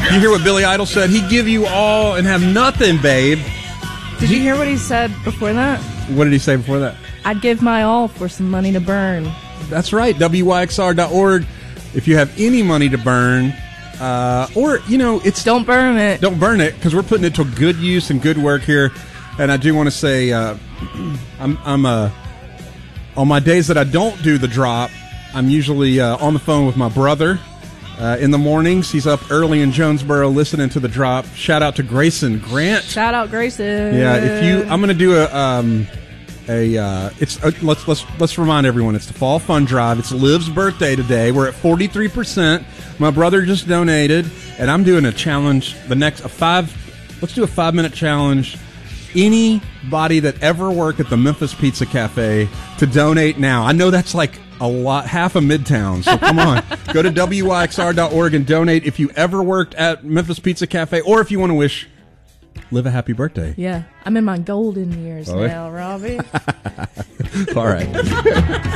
You hear what Billy Idol said? He'd give you all and have nothing, babe. Did you hear what he said before that? What did he say before that? I'd give my all for some money to burn. That's right, WYXR.org. If you have any money to burn, or, it's... Don't burn it. Don't burn it, because we're putting it to good use and good work here. And I do want to say, I'm on my days that I don't do the drop, I'm usually on the phone with my brother in the mornings. He's up early in Jonesboro listening to the drop. Shout out to Grayson Grant. Shout out Grayson. Yeah, I'm going to do let's remind everyone, it's the Fall Fun Drive. It's Liv's birthday today. We're at 43%. My brother just donated, and I'm doing a challenge. Let's do a 5-minute challenge. Anybody that ever worked at the Memphis Pizza Cafe to donate now. I know that's like a lot, half of Midtown, so come on. Go to WYXR.org and donate if you ever worked at Memphis Pizza Cafe, or if you want to wish Liv a happy birthday. Yeah, I'm in my golden years now, Robbie. All right.